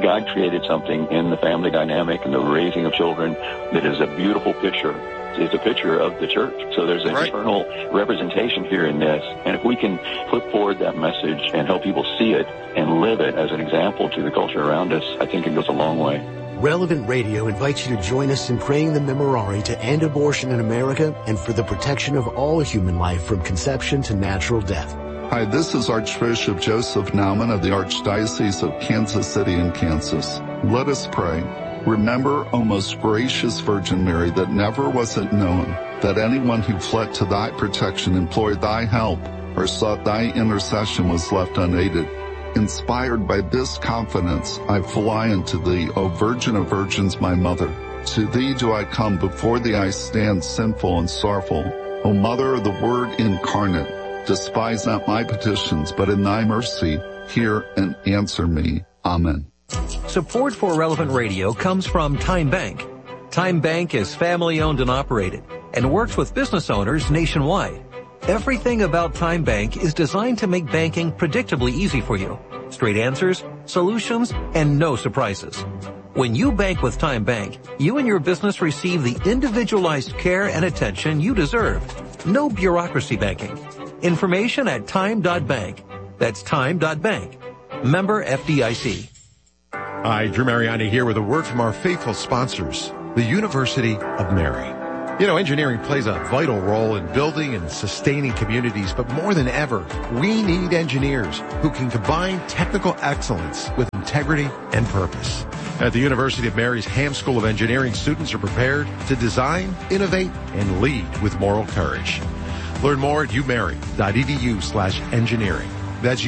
God created something in the family dynamic and the raising of children that is a beautiful picture. It's a picture of the church. So there's an eternal representation here in this. And if we can flip forward that message and help people see it and live it as an example to the culture around us, I think it goes a long way. Relevant Radio invites you to join us in praying the Memorare to end abortion in America and for the protection of all human life from conception to natural death. Hi, this is Archbishop Joseph Naumann of the Archdiocese of Kansas City in Kansas. Let us pray. Remember, O most gracious Virgin Mary, that never was it known that anyone who fled to thy protection, implored thy help, or sought thy intercession was left unaided. Inspired by this confidence, I fly unto thee, O Virgin of Virgins, my mother. To thee do I come, before thee I stand sinful and sorrowful. O Mother of the Word incarnate, despise not my petitions, but in thy mercy hear and answer me. Amen. Support for Relevant Radio comes from Time Bank. Time Bank is family-owned and operated and works with business owners nationwide. Everything about Time Bank is designed to make banking predictably easy for you. Straight answers, solutions, and no surprises. When you bank with Time Bank, you and your business receive the individualized care and attention you deserve. No bureaucracy banking. Information at time.bank. That's time.bank. Member FDIC. Hi, Drew Mariani here with a word from our faithful sponsors, the University of Mary. You know, engineering plays a vital role in building and sustaining communities, but more than ever, we need engineers who can combine technical excellence with integrity and purpose. At the University of Mary's Ham School of Engineering, students are prepared to design, innovate, and lead with moral courage. Learn more at umary.edu/engineering. That's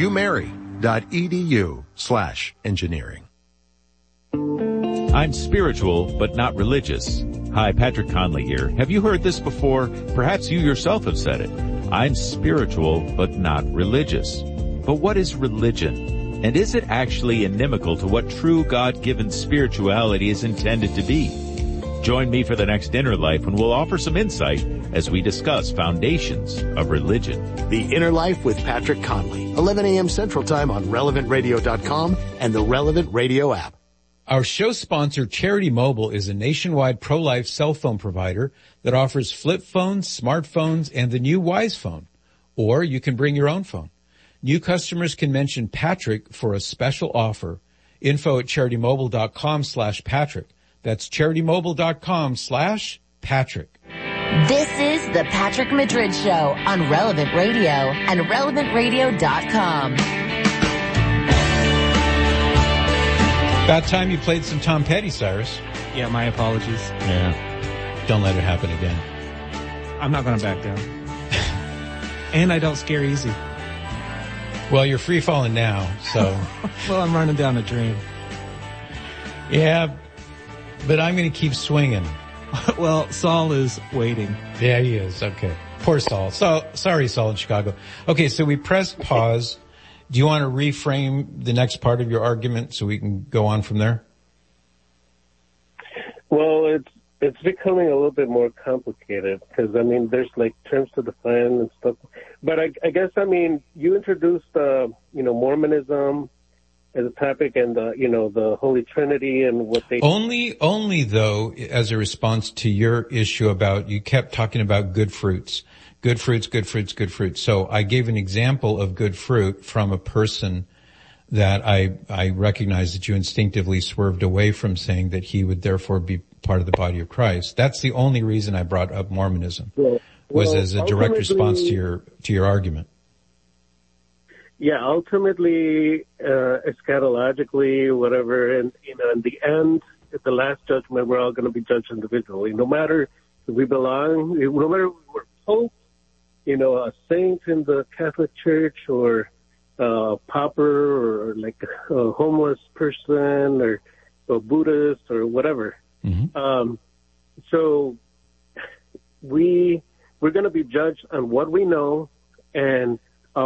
umary.edu/engineering. I'm spiritual, but not religious. Hi, Patrick Conley here. Have you heard this before? Perhaps you yourself have said it. I'm spiritual, but not religious. But what is religion? And is it actually inimical to what true God-given spirituality is intended to be? Join me for the next Inner Life when we'll offer some insight as we discuss foundations of religion. The Inner Life with Patrick Conley, 11 a.m. Central Time on RelevantRadio.com and the Relevant Radio app. Our show sponsor, Charity Mobile, is a nationwide pro-life cell phone provider that offers flip phones, smartphones, and the new Wise phone. Or you can bring your own phone. New customers can mention Patrick for a special offer. Info at CharityMobile.com/Patrick. That's CharityMobile.com/Patrick. This is the Patrick Madrid Show on Relevant Radio and RelevantRadio.com. About time you played some Tom Petty, Cyrus. Yeah, my apologies. Yeah. Don't let it happen again. I'm not going to back down. And I don't scare easy. Well, you're free falling now, so. Well, I'm running down a dream. Yeah, but I'm going to keep swinging. Well, Saul is waiting. Yeah, he is. Okay. Poor Saul. So, sorry, Saul in Chicago. Okay, so we pressed pause. Do you want to reframe the next part of your argument so we can go on from there? Well, it's becoming a little bit more complicated because, I mean, there's like terms to define and stuff. But I guess, I mean, you introduced, Mormonism as a topic and, the Holy Trinity and what they... Only though, as a response to your issue about, you kept talking about good fruits. Good fruits, good fruits, good fruits. So I gave an example of good fruit from a person that I recognize that you instinctively swerved away from saying that he would therefore be part of the body of Christ. That's the only reason I brought up Mormonism, was as a direct response to your argument. Yeah, ultimately, eschatologically, whatever, and, in the end, at the last judgment, we're all going to be judged individually. No matter if we belong, no matter if we're Pope, a saint in the Catholic Church, or a pauper, or like a homeless person, or a Buddhist, or whatever. Mm-hmm. So we're going to be judged on what we know and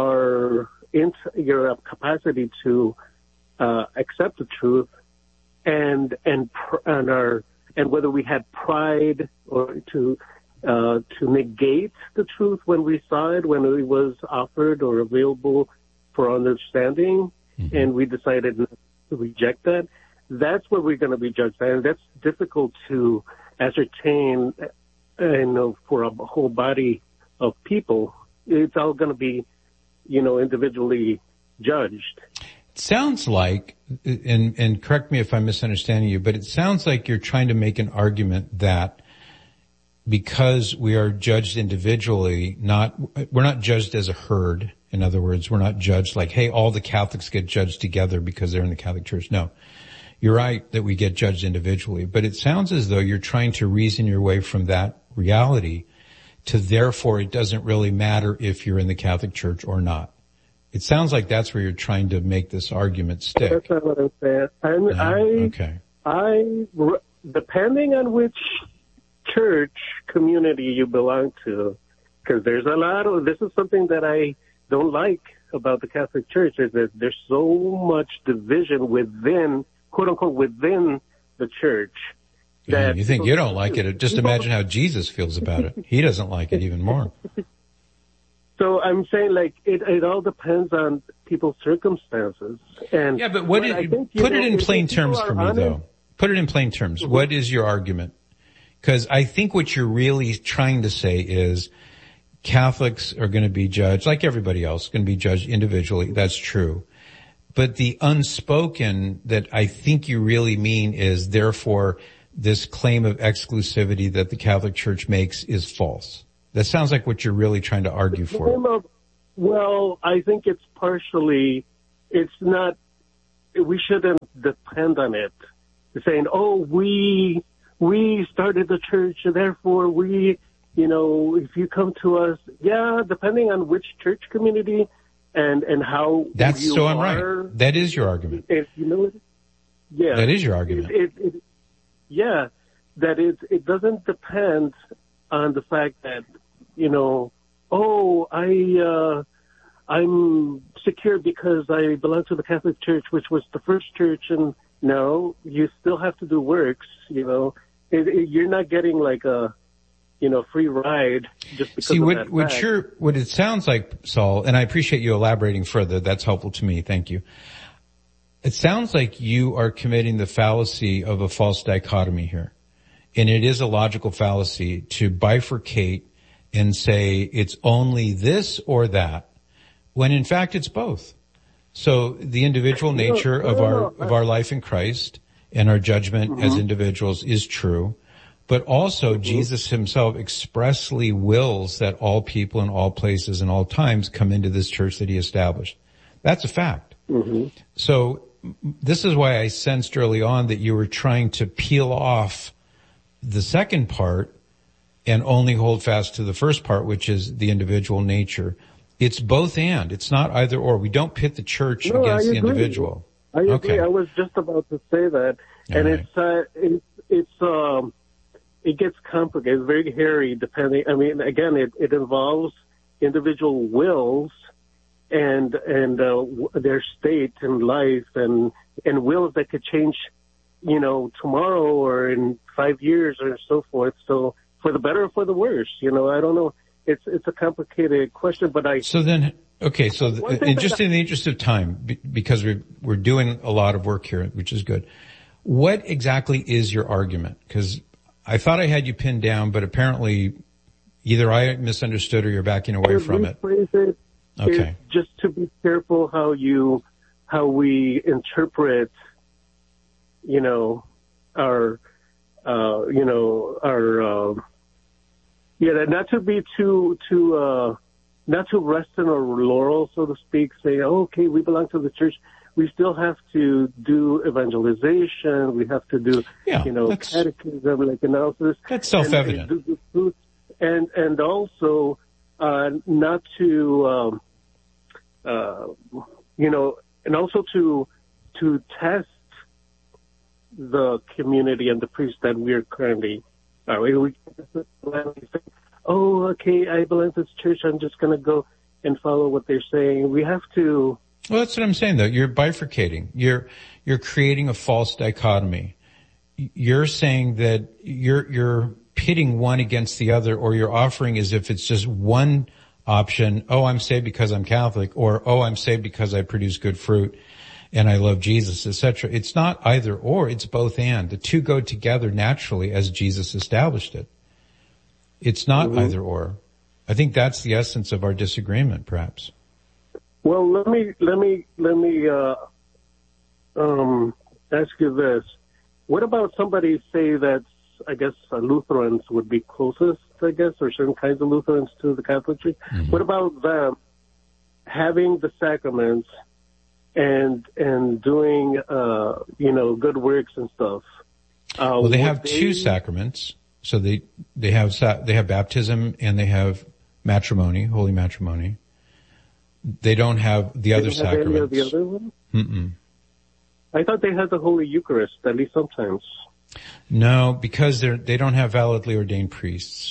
your capacity to accept the truth, and whether we had pride or to negate the truth when we saw it, when it was offered or available for understanding, mm-hmm. and we decided to reject that. that's what we're going to be judged by. And that's difficult to ascertain, for a whole body of people. It's all going to be, individually judged. It sounds like, and correct me if I'm misunderstanding you, but it sounds like you're trying to make an argument that because we are judged individually, we're not judged as a herd. In other words, we're not judged like, hey, all the Catholics get judged together because they're in the Catholic Church. No. You're right that we get judged individually, but it sounds as though you're trying to reason your way from that reality to therefore it doesn't really matter if you're in the Catholic Church or not. It sounds like that's where you're trying to make this argument stick. That's not what I'm saying. Okay. Depending on which church community you belong to, because there's this is something that I don't like about the Catholic Church, is that there's so much division within, quote unquote, within the church. You think you don't like it? Just imagine how Jesus feels about it. He doesn't like it even more. So I'm saying, it all depends on people's circumstances. And yeah, but put it in plain terms for me, though. Put it in plain terms. Mm-hmm. What is your argument? Because I think what you're really trying to say is Catholics are going to be judged, like everybody else, going to be judged individually. That's true. But the unspoken that I think you really mean is, therefore, this claim of exclusivity that the Catholic Church makes is false. That sounds like what you're really trying to argue for. Well, I think it's partially, it's not, we shouldn't depend on it. Saying, we started the church, therefore we, if you come to us, depending on which church community and how that's you so I'm are, right. That is your argument. That is your argument. It doesn't depend on the fact that, I'm secure because I belong to the Catholic Church, which was the first church, and no, you still have to do works, you're not getting like a, free ride just because of that fact. What it sounds like, Saul, and I appreciate you elaborating further, that's helpful to me, thank you. It sounds like you are committing the fallacy of a false dichotomy here. And it is a logical fallacy to bifurcate and say it's only this or that, when in fact it's both. So the individual nature of our life in Christ and our judgment as individuals is true, but also Jesus himself expressly wills that all people in all places and all times come into this church that he established. That's a fact. So this is why I sensed early on that you were trying to peel off the second part and only hold fast to the first part, which is the individual nature. It's both and. It's not either or. We don't pit the church against the individual. I agree. I was just about to say that. And it gets complicated. It's very hairy depending. I mean, again, it involves individual wills and their state in life and wills that could change, tomorrow or in 5 years or so forth. So for the better or for the worse, I don't know. It's a complicated question, but So then, okay, so in the interest of time, because we're doing a lot of work here, which is good. What exactly is your argument? Because I thought I had you pinned down, but apparently either I misunderstood or you're backing away from it. Okay. Just to be careful how we interpret, not to be not to rest in our laurels, so to speak, say, okay, we belong to the church. We still have to do evangelization. We have to do, catechism, like analysis. That's self-evident. And also, not to, and also to test the community and the priests that we are currently, okay, I belong to this church. I'm just going to go and follow what they're saying. We have to. Well, that's what I'm saying, though. You're bifurcating. You're creating a false dichotomy. You're saying that you're pitting one against the other, or you're offering as if it's just one option. I'm saved because I'm Catholic, or I'm saved because I produce good fruit. and I love Jesus, etc. It's not either or, it's both and. The two go together naturally as Jesus established it. It's not either or. I think that's the essence of our disagreement, perhaps. Well, let me ask you this. What about somebody, say, that's, I guess, Lutherans would be closest, I guess, or certain kinds of Lutherans to the Catholic Church? Mm-hmm. What about them having the sacraments and doing, good works and stuff? Well, they have two sacraments. So they have baptism and they have matrimony, holy matrimony. They don't have the other sacraments. Any of the other ones? Mm-mm. I thought they had the Holy Eucharist, at least sometimes. No, because they don't have validly ordained priests.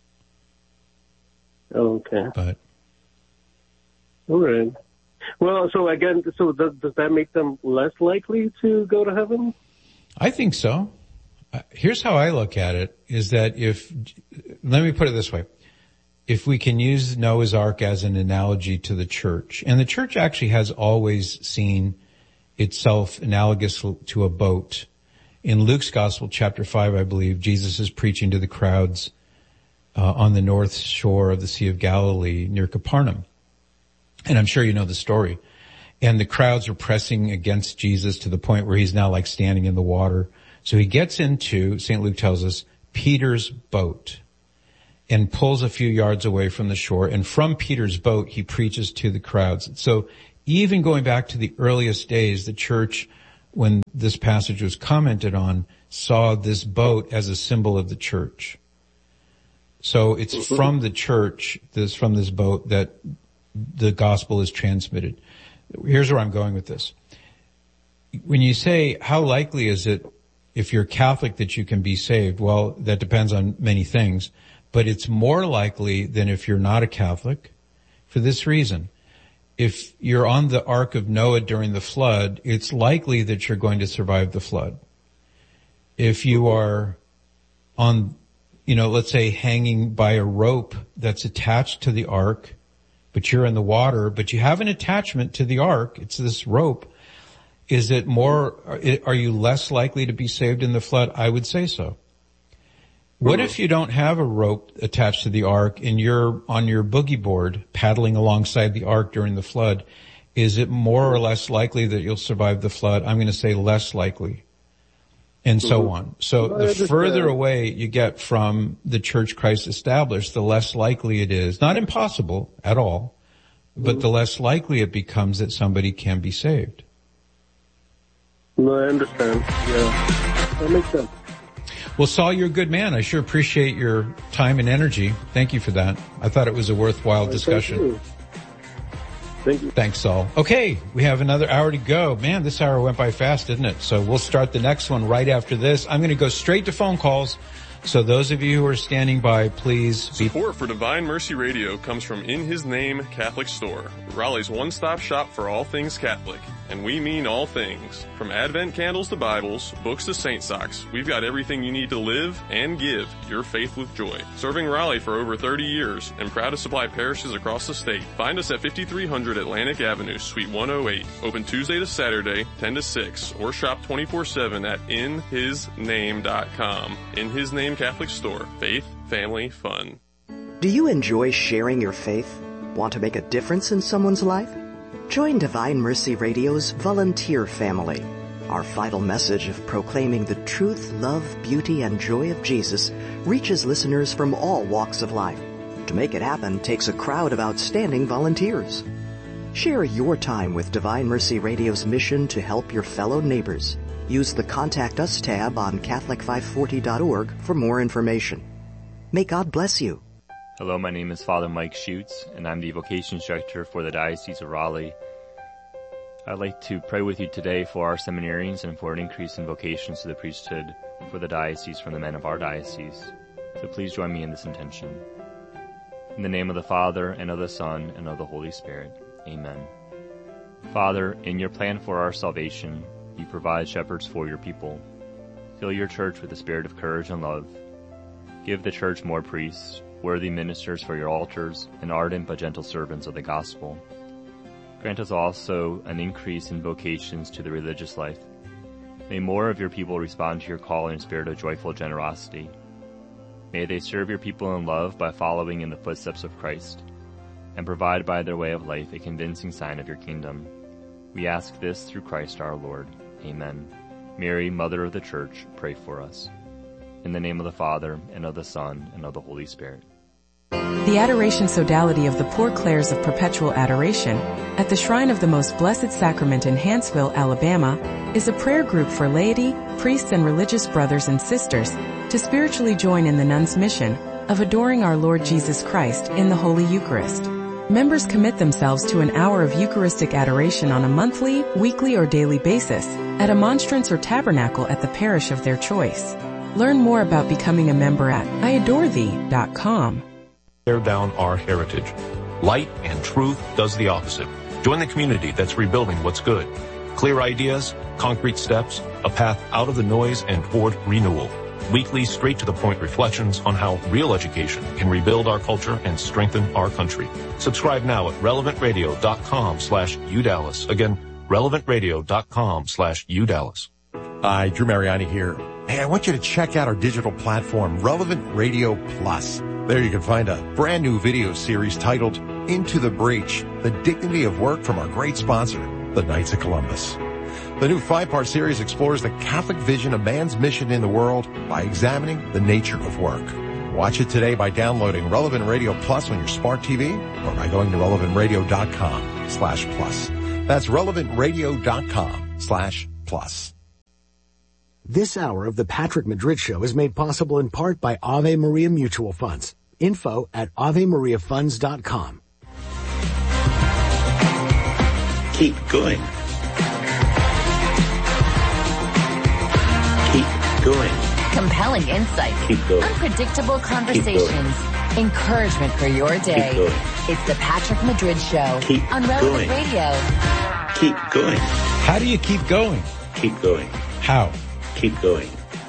Okay. But. All right. Well, so again, does that make them less likely to go to heaven? I think so. Here's how I look at it, is that let me put it this way. If we can use Noah's Ark as an analogy to the church, and the church actually has always seen itself analogous to a boat. In Luke's Gospel, chapter 5, I believe, Jesus is preaching to the crowds on the north shore of the Sea of Galilee near Capernaum. And I'm sure you know the story. And the crowds are pressing against Jesus to the point where he's now like standing in the water. So he gets into, St. Luke tells us, Peter's boat and pulls a few yards away from the shore. And from Peter's boat, he preaches to the crowds. So even going back to the earliest days, the church, when this passage was commented on, saw this boat as a symbol of the church. So it's from the church, from this boat, that the gospel is transmitted. Here's where I'm going with this. When you say, how likely is it, if you're Catholic, that you can be saved? Well, that depends on many things, but it's more likely than if you're not a Catholic for this reason. If you're on the Ark of Noah during the flood, it's likely that you're going to survive the flood. If you are on, let's say hanging by a rope that's attached to the Ark, but you're in the water, but you have an attachment to the Ark, it's this rope, are you less likely to be saved in the flood? I would say so. What if you don't have a rope attached to the Ark and you're on your boogie board paddling alongside the Ark during the flood? Is it more or less likely that you'll survive the flood? I'm going to say less likely. And so on. So the further away you get from the church Christ established, the less likely it is, not impossible at all, but the less likely it becomes that somebody can be saved. No, I understand. Yeah, that makes sense. Well, Saul, you're a good man. I sure appreciate your time and energy. Thank you for that. I thought it was a worthwhile discussion. Thank you. Thanks, Saul. Okay, we have another hour to go. Man, this hour went by fast, didn't it? So we'll start the next one right after this. I'm going to go straight to phone calls. So those of you who are standing by, please. Support for Divine Mercy Radio comes from In His Name Catholic Store, Raleigh's one-stop shop for all things Catholic. And we mean all things. From Advent candles to Bibles, books to saint socks, we've got everything you need to live and give your faith with joy. Serving Raleigh for over 30 years and proud to supply parishes across the state. Find us at 5300 Atlantic Avenue, Suite 108. Open Tuesday to Saturday, 10 to 6, or shop 24/7 at inhisname.com. In His Name Catholic Store. Faith, family, fun. Do you enjoy sharing your faith? Want to make a difference in someone's life? Join Divine Mercy Radio's volunteer family. Our vital message of proclaiming the truth, love, beauty, and joy of Jesus reaches listeners from all walks of life. To make it happen takes a crowd of outstanding volunteers. Share your time with Divine Mercy Radio's mission to help your fellow neighbors. Use the Contact Us tab on Catholic540.org for more information. May God bless you. Hello, my name is Father Mike Schutz, and I'm the Vocation Instructor for the Diocese of Raleigh. I'd like to pray with you today for our seminarians and for an increase in vocations to the priesthood for the diocese from the men of our diocese. So please join me in this intention. In the name of the Father, and of the Son, and of the Holy Spirit. Amen. Father, in your plan for our salvation, you provide shepherds for your people. Fill your church with the spirit of courage and love. Give the church more priests, worthy ministers for your altars, and ardent but gentle servants of the gospel. Grant us also an increase in vocations to the religious life. May more of your people respond to your call in a spirit of joyful generosity. May they serve your people in love by following in the footsteps of Christ, and provide by their way of life a convincing sign of your kingdom. We ask this through Christ our Lord. Amen. Mary, Mother of the Church, pray for us. In the name of the Father, and of the Son, and of the Holy Spirit. The Adoration Sodality of the Poor Clares of Perpetual Adoration at the Shrine of the Most Blessed Sacrament in Huntsville, Alabama, is a prayer group for laity, priests, and religious brothers and sisters to spiritually join in the nuns' mission of adoring our Lord Jesus Christ in the Holy Eucharist. Members commit themselves to an hour of Eucharistic adoration on a monthly, weekly, or daily basis at a monstrance or tabernacle at the parish of their choice. Learn more about becoming a member at iadorethee.com. Tear down our heritage. Light and truth does the opposite. Join the community that's rebuilding what's good. Clear ideas, concrete steps, a path out of the noise and toward renewal. Weekly, straight-to-the-point reflections on how real education can rebuild our culture and strengthen our country. Subscribe now at relevantradio.com/UDallas. Again, relevantradio.com/UDallas. Hi, Drew Mariani here. Hey, I want you to check out our digital platform, Relevant Radio Plus. There you can find a brand new video series titled Into the Breach, The Dignity of Work from our great sponsor, the Knights of Columbus. The new 5-part series explores the Catholic vision of man's mission in the world by examining the nature of work. Watch it today by downloading Relevant Radio Plus on your smart TV or by going to relevantradio.com/plus. That's relevantradio.com/plus. This hour of the Patrick Madrid Show is made possible in part by Ave Maria Mutual Funds. Info at AveMariaFunds.com. Keep going. Keep going. Compelling insights. Keep going. Unpredictable conversations. Encouragement for your day. Keep going. It's the Patrick Madrid Show Keep on Relevant going. Radio. Keep going. How do you keep going? Keep going. How? Keep going.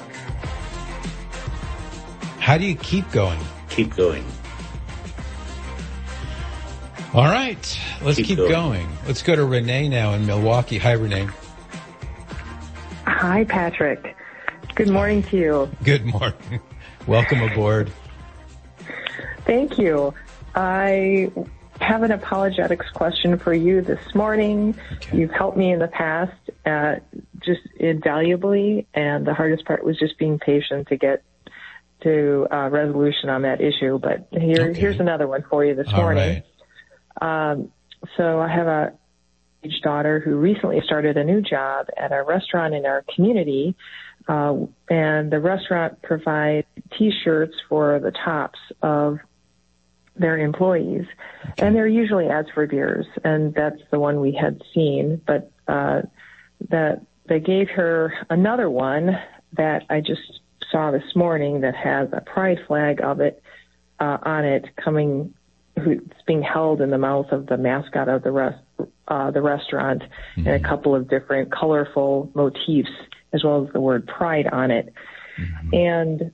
How do you keep going? Keep going. All right, let's keep going. Let's go to Renee now in Milwaukee. Hi, Renee. Hi, Patrick. Good morning to you. Good morning. Welcome aboard. Thank you. I have an apologetics question for you this morning. Okay. You've helped me in the past just invaluably, and the hardest part was just being patient to get to resolution on that issue. But here's another one for you this morning. Right. So I have a daughter who recently started a new job at a restaurant in our community, and the restaurant provides T-shirts for the tops of their employees, and they're usually ads for beers, and that's the one we had seen, but that they gave her another one that I just saw this morning that has a pride flag of it on it it's being held in the mouth of the mascot of the restaurant, and a couple of different colorful motifs as well as the word pride on it. And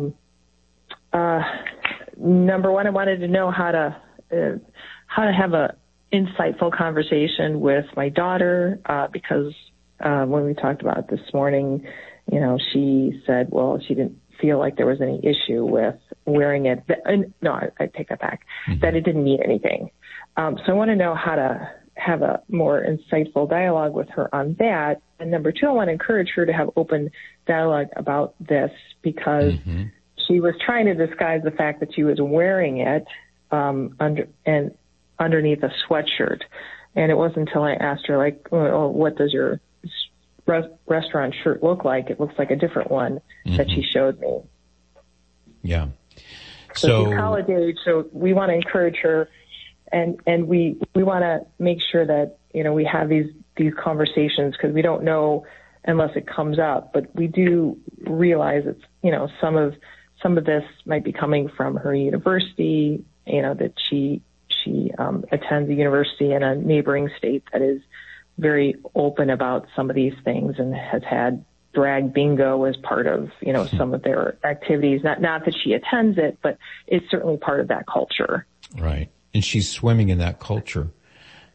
number one, I wanted to know how to have a insightful conversation with my daughter, because when we talked about it this morning, she said, well, she didn't feel like there was any issue with wearing it. No, I take that back, that it didn't mean anything. So I want to know how to have a more insightful dialogue with her on that. And number two, I want to encourage her to have open dialogue about this, because she was trying to disguise the fact that she was wearing it underneath a sweatshirt. And it wasn't until I asked her, what does your restaurant shirt look like? It looks like a different one that she showed me. Yeah. So she's college age, so we want to encourage her, and we want to make sure that, we have these conversations, because we don't know unless it comes up, but we do realize it's, some of this might be coming from her university, that she attends a university in a neighboring state that is very open about some of these things and has had drag bingo as part of, some of their activities. Not that she attends it, but it's certainly part of that culture. Right. And she's swimming in that culture.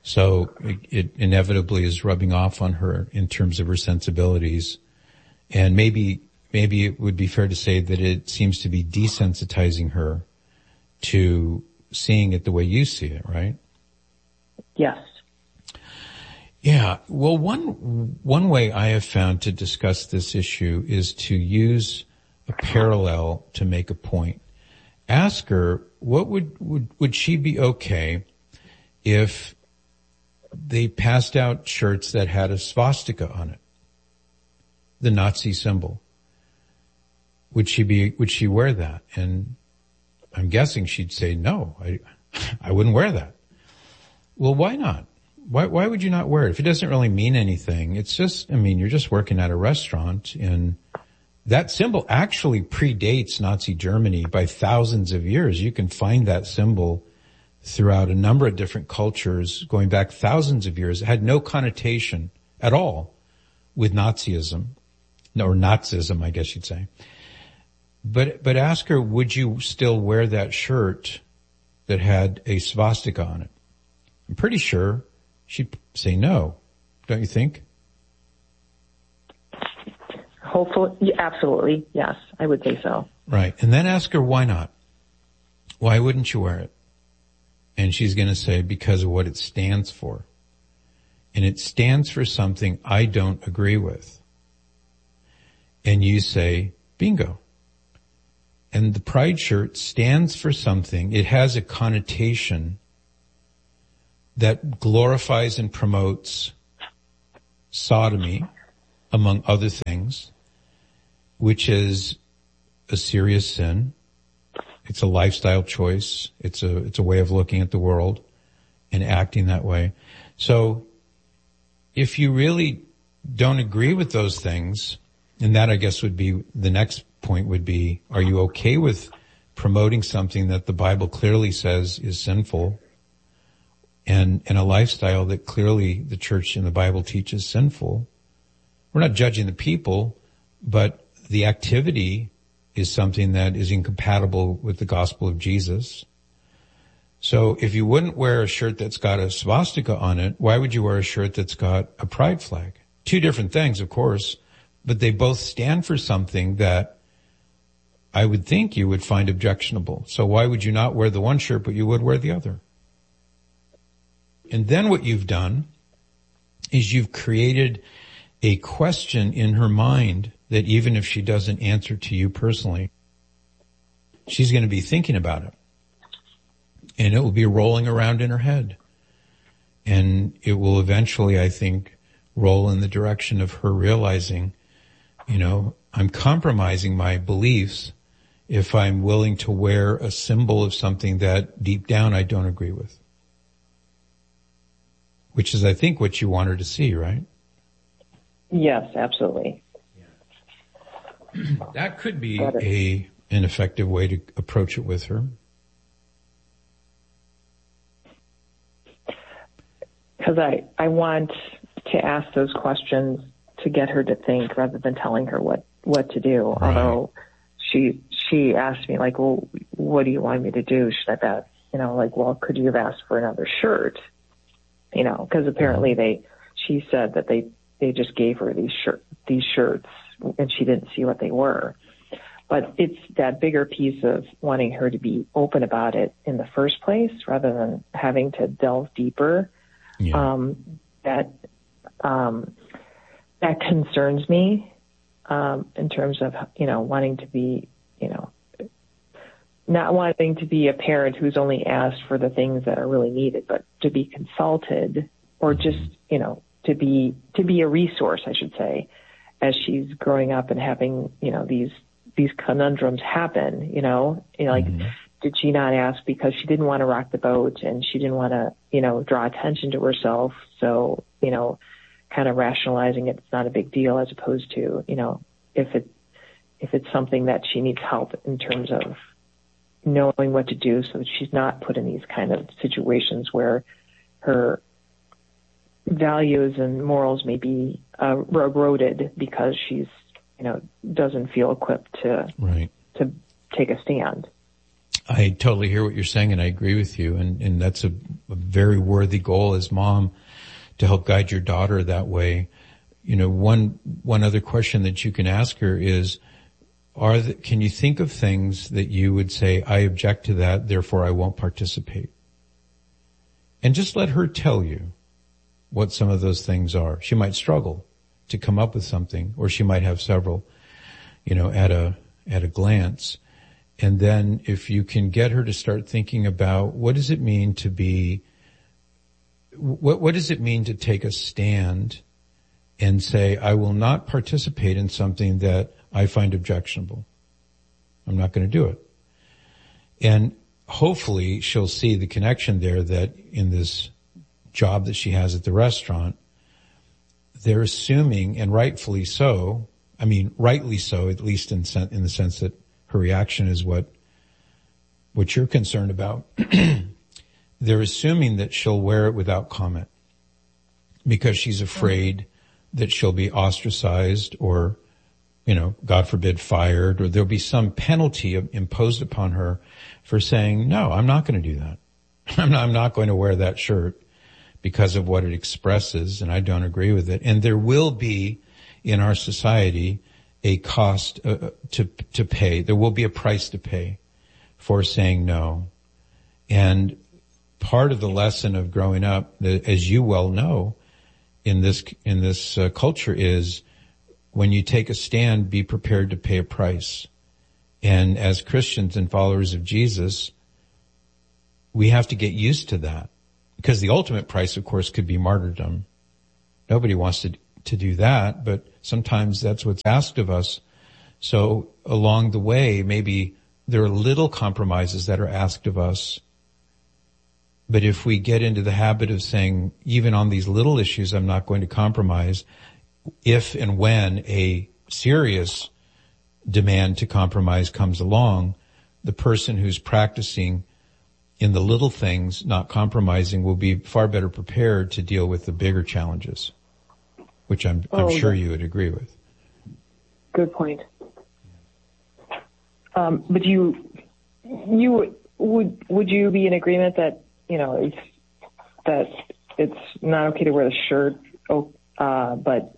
So it inevitably is rubbing off on her in terms of her sensibilities. And maybe it would be fair to say that it seems to be desensitizing her to seeing it the way you see it, right? Yes. Yeah. Well, one way I have found to discuss this issue is to use a parallel to make a point. Ask her, what would she be okay if they passed out shirts that had a swastika on it, the Nazi symbol? Would she wear that? And I'm guessing she'd say, no, I wouldn't wear that. Well, why not? Why would you not wear it? If it doesn't really mean anything, it's just, you're just working at a restaurant, and that symbol actually predates Nazi Germany by thousands of years. You can find that symbol throughout a number of different cultures going back thousands of years. It had no connotation at all with Nazism, or Nazism, I guess you'd say. But ask her, would you still wear that shirt that had a swastika on it? I'm pretty sure she'd say no, don't you think? Hopefully, absolutely, yes, I would say so. Right, and then ask her why not. Why wouldn't you wear it? And she's going to say, because of what it stands for. And it stands for something I don't agree with. And you say, bingo. And the pride shirt stands for something. It has a connotation that glorifies and promotes sodomy, among other things, which is a serious sin. It's a lifestyle choice. It's a way of looking at the world and acting that way. So if you really don't agree with those things, and that I guess would be the next point would be, are you okay with promoting something that the Bible clearly says is sinful, and a lifestyle that clearly the church and the Bible teaches sinful? We're not judging the people, but the activity is something that is incompatible with the gospel of Jesus. So if you wouldn't wear a shirt that's got a swastika on it, why would you wear a shirt that's got a pride flag? Two different things, of course, but they both stand for something that I would think you would find objectionable. So why would you not wear the one shirt, but you would wear the other? And then what you've done is you've created a question in her mind that even if she doesn't answer to you personally, she's going to be thinking about it. And it will be rolling around in her head. And it will eventually, I think, roll in the direction of her realizing, I'm compromising my beliefs if I'm willing to wear a symbol of something that deep down I don't agree with. Which is, I think, what you want her to see, right? Yes, absolutely. That could be an effective way to approach it with her. Because I want to ask those questions to get her to think rather than telling her what to do. Right. Although she asked me, like, well, what do you want me to do? Should I bet, well, could you have asked for another shirt? Because apparently she said that they just gave her these shirts and she didn't see what they were. But it's that bigger piece of wanting her to be open about it in the first place rather than having to delve deeper. Yeah. That concerns me, in terms of, wanting to be, not wanting to be a parent who's only asked for the things that are really needed, but to be consulted or just, to be a resource, I should say, as she's growing up and having, these conundrums happen, did she not ask because she didn't want to rock the boat and she didn't want to, draw attention to herself? So, kind of rationalizing it's not a big deal as opposed to, if it's something that she needs help in terms of knowing what to do so that she's not put in these kind of situations where her values and morals may be eroded because she's, doesn't feel equipped to take a stand. I totally hear what you're saying, and I agree with you. And that's a very worthy goal as mom, to help guide your daughter that way. You know, one other question that you can ask her is, can you think of things that you would say, I object to that, therefore I won't participate? And just let her tell you what some of those things are. She might struggle to come up with something, or she might have several, you know, at a glance. And then if you can get her to start thinking about what does it mean to be, what does it mean to take a stand and say, I will not participate in something that I find objectionable. I'm not going to do it. And hopefully she'll see the connection there, that in this job that she has at the restaurant, they're assuming, and rightfully so, I mean, rightly so, at least in the sense that her reaction is what you're concerned about. They're assuming that she'll wear it without comment because she's afraid that she'll be ostracized or, you know, God forbid, fired, or there'll be some penalty imposed upon her for saying, no, I'm not going to do that. I'm not going to wear that shirt because of what it expresses, and I don't agree with it. And there will be in our society a cost to pay. There will be a price to pay for saying no. And part of the lesson of growing up, as you well know, in this culture, is when you take a stand, be prepared to pay a price. And as Christians and followers of Jesus, we have to get used to that, because the ultimate price, of course, could be martyrdom. Nobody wants to do that, but sometimes that's what's asked of us. So along the way, maybe there are little compromises that are asked of us. But if we get into the habit of saying, even on these little issues, I'm not going to compromise, if and when a serious demand to compromise comes along, the person who's practicing in the little things, not compromising, will be far better prepared to deal with the bigger challenges, which I'm sure you would agree with. Good point. But would you be in agreement that, you know, it's not okay to wear the shirt, but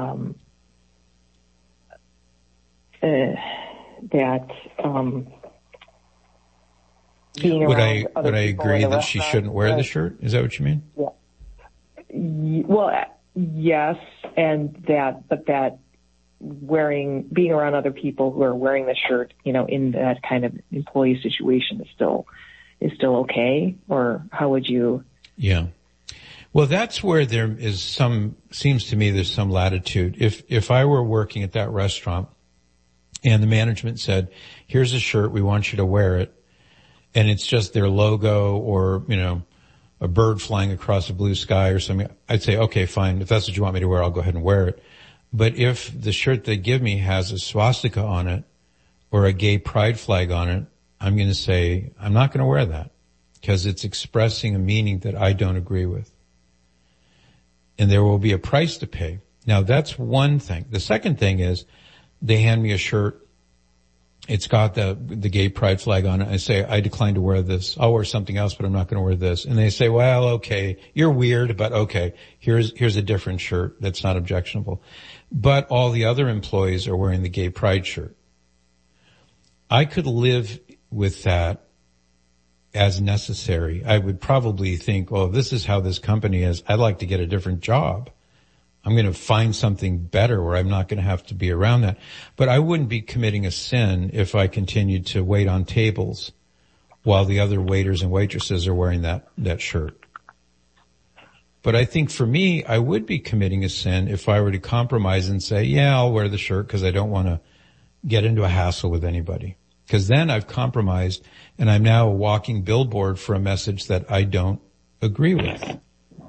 being around other people. Would I agree that she shouldn't wear the shirt? Is that what you mean? Yeah. Well, yes, and that being around other people who are wearing the shirt, you know, in that kind of employee situation is still okay, or how would you? Yeah. Well, that's where there is seems to me there's some latitude. If I were working at that restaurant and the management said, here's a shirt, we want you to wear it, and it's just their logo or, you know, a bird flying across a blue sky or something, I'd say, okay, fine. If that's what you want me to wear, I'll go ahead and wear it. But if the shirt they give me has a swastika on it or a gay pride flag on it, I'm going to say, I'm not going to wear that because it's expressing a meaning that I don't agree with. And there will be a price to pay. Now, that's one thing. The second thing is they hand me a shirt. It's got the gay pride flag on it. I say, I decline to wear this. I'll wear something else, but I'm not going to wear this. And they say, well, okay, you're weird, but okay, here's a different shirt that's not objectionable. But all the other employees are wearing the gay pride shirt. I could live with that as necessary. I would probably think, well, this is how this company is. I'd like to get a different job. I'm going to find something better where I'm not going to have to be around that. But I wouldn't be committing a sin if I continued to wait on tables while the other waiters and waitresses are wearing that shirt. But I think for me, I would be committing a sin if I were to compromise and say, yeah, I'll wear the shirt because I don't want to get into a hassle with anybody. Because then I've compromised and I'm now a walking billboard for a message that I don't agree with.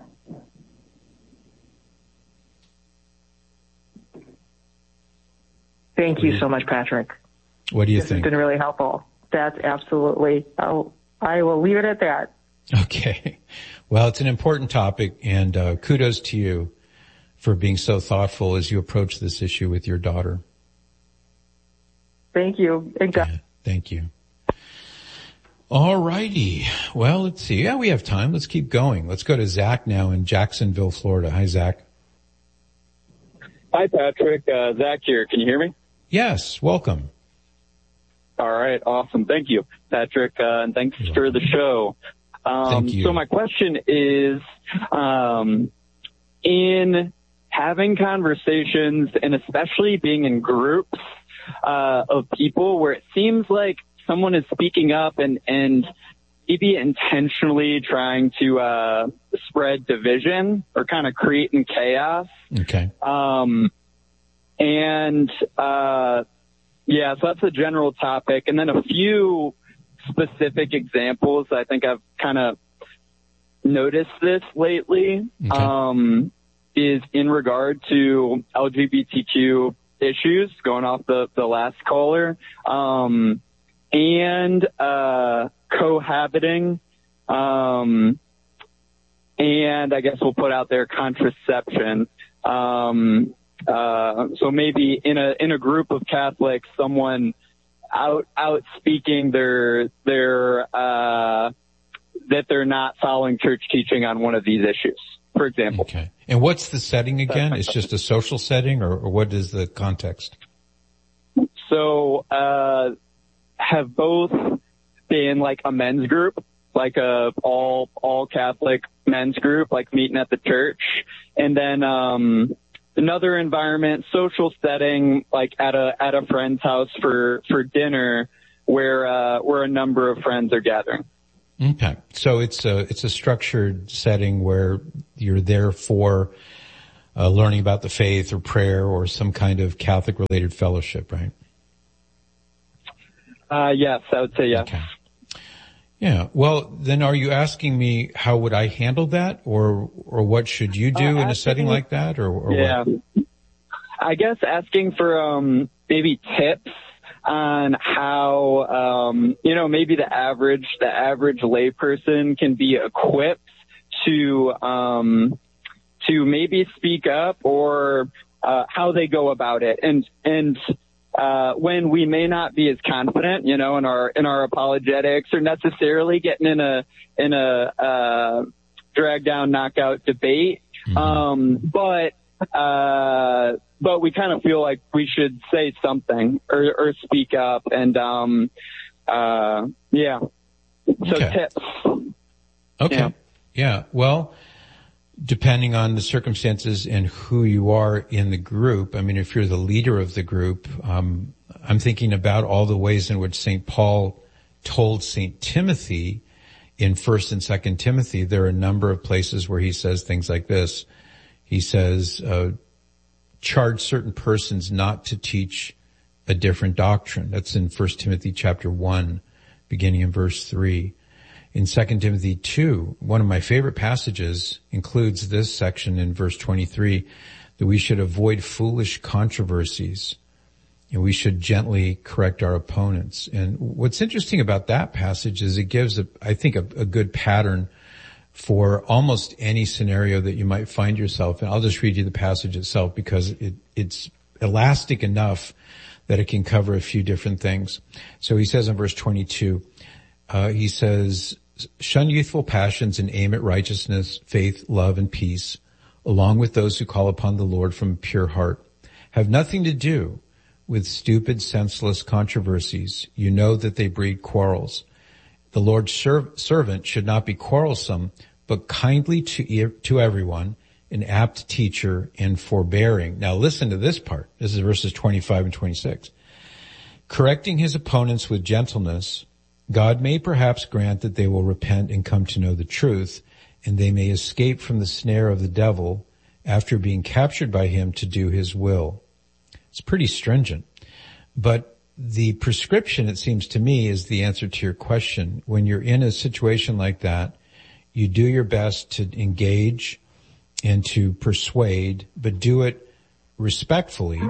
Thank you so much, Patrick. What do you think? It's been really helpful. That's absolutely, I will leave it at that. Okay. Well, it's an important topic, and kudos to you for being so thoughtful as you approach this issue with your daughter. Thank you. Yeah, thank you. All righty. Well, let's see. Yeah, we have time. Let's keep going. Let's go to Zach now in Jacksonville, Florida. Hi, Zach. Hi, Patrick. Zach here. Can you hear me? Yes. Welcome. All right. Awesome. Thank you, Patrick. And thanks for the show. Thank you. So my question is, in having conversations and especially being in groups, of people where it seems like someone is speaking up and maybe intentionally trying to spread division or kind of creating chaos. Okay. Yeah, so that's a general topic. And then a few specific examples. I think I've kind of noticed this lately, is in regard to LGBTQ issues, going off the last caller, and cohabiting, and I guess we'll put out there contraception. So maybe in a group of Catholics, someone out speaking their that they're not following church teaching on one of these issues, for example. Okay. And what's the setting again? It's just a social setting, or what is the context? So, have both been like a men's group, like a all Catholic men's group, like meeting at the church, and then another environment, social setting, like at a friend's house for dinner, where a number of friends are gathering. Okay. So it's a structured setting where you're there for learning about the faith or prayer or some kind of Catholic related fellowship, right? Yes, I would say yes. Okay. Yeah. Well, then are you asking me how would I handle that, or what should you do in a setting like that, or yeah. what? I guess asking for maybe tips on how maybe the average layperson can be equipped to maybe speak up, or how they go about it, and when we may not be as confident, in our apologetics, or necessarily getting in a drag down knockout debate, but we kind of feel like we should say something or speak up, and yeah. So tips. Okay. Yeah. Well, depending on the circumstances and who you are in the group, I mean, if you're the leader of the group, I'm thinking about all the ways in which St. Paul told St. Timothy in 1st and 2nd Timothy. There are a number of places where he says things like this. He says, charge certain persons not to teach a different doctrine. That's in 1 Timothy chapter 1, beginning in verse 3. In 2 Timothy 2, one of my favorite passages includes this section in verse 23, that we should avoid foolish controversies and we should gently correct our opponents. And what's interesting about that passage is it gives, I think, a good pattern for almost any scenario that you might find yourself in. I'll just read you the passage itself because it's elastic enough that it can cover a few different things. So he says in verse 22, he says, shun youthful passions and aim at righteousness, faith, love, and peace, along with those who call upon the Lord from a pure heart. Have nothing to do with stupid, senseless controversies. You know that they breed quarrels. The Lord's servant should not be quarrelsome, but kindly to everyone, an apt teacher and forbearing. Now listen to this part. This is verses 25 and 26. Correcting his opponents with gentleness, God may perhaps grant that they will repent and come to know the truth, and they may escape from the snare of the devil after being captured by him to do his will. It's pretty stringent. But the prescription, it seems to me, is the answer to your question. When you're in a situation like that, you do your best to engage and to persuade, but do it respectfully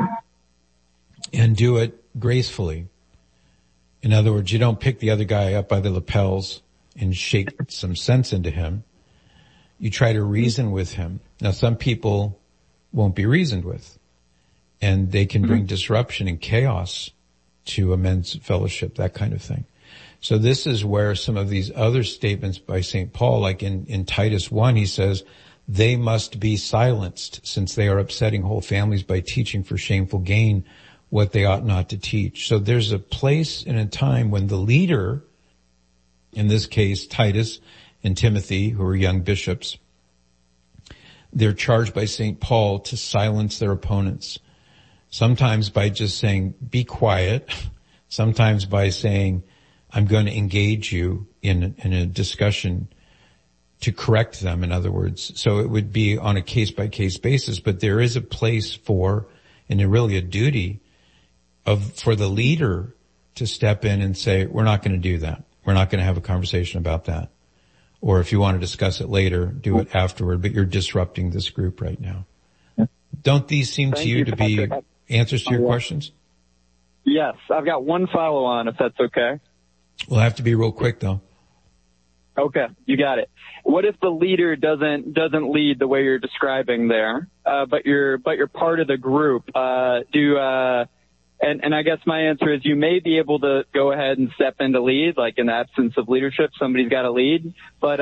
and do it gracefully. In other words, you don't pick the other guy up by the lapels and shake some sense into him. You try to reason with him. Now, some people won't be reasoned with, and they can bring disruption and chaos to a men's fellowship, that kind of thing. So this is where some of these other statements by St. Paul, like in Titus 1, he says, they must be silenced since they are upsetting whole families by teaching for shameful gain what they ought not to teach. So there's a place and a time when the leader, in this case Titus and Timothy, who are young bishops, they're charged by St. Paul to silence their opponents. Sometimes by just saying, be quiet. Sometimes by saying, I'm going to engage you in a discussion to correct them, in other words. So it would be on a case-by-case basis, but there is a place for, and really a duty for the leader to step in and say, we're not going to do that. We're not going to have a conversation about that. Or if you want to discuss it later, do it afterward, but you're disrupting this group right now. Don't these seem to you to be answers to your questions? Yes. I've got one follow-on, if that's okay. We'll have to be real quick, though. Okay, you got it. What if the leader doesn't lead the way you're describing there, but you're part of the group? And I guess my answer is you may be able to go ahead and step in to lead, like in the absence of leadership, somebody's got to lead. But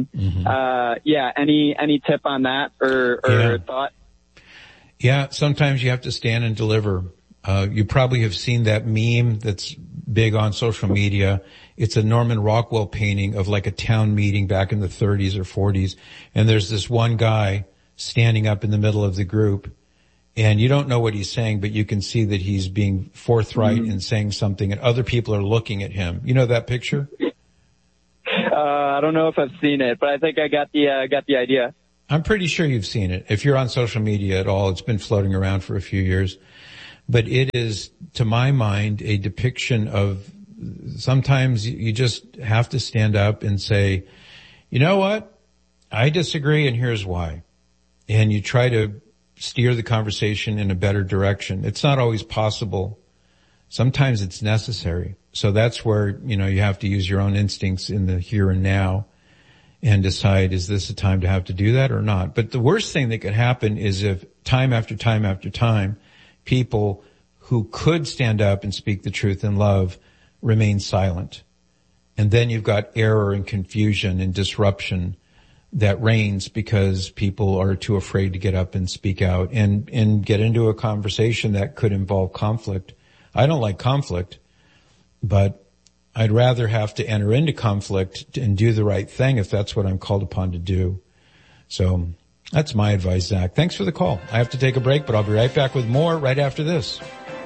any tip on that or thought? Yeah, sometimes you have to stand and deliver. You probably have seen that meme that's big on social media. It's a Norman Rockwell painting of like a town meeting back in the 30s or 40s. And there's this one guy standing up in the middle of the group. And you don't know what he's saying, but you can see that he's being forthright and saying something, and other people are looking at him. You know that picture? I don't know if I've seen it, but I think I got the idea. I'm pretty sure you've seen it. If you're on social media at all, it's been floating around for a few years. But it is, to my mind, a depiction of sometimes you just have to stand up and say, you know what? I disagree, and here's why. And you try to steer the conversation in a better direction. It's not always possible. Sometimes it's necessary. So that's where, you have to use your own instincts in the here and now and decide, is this a time to have to do that or not? But the worst thing that could happen is if time after time after time, people who could stand up and speak the truth in love remain silent. And then you've got error and confusion and disruption that reigns because people are too afraid to get up and speak out and get into a conversation that could involve conflict. I don't like conflict, but I'd rather have to enter into conflict and do the right thing if that's what I'm called upon to do. So that's my advice, Zach. Thanks for the call. I have to take a break, but I'll be right back with more right after this.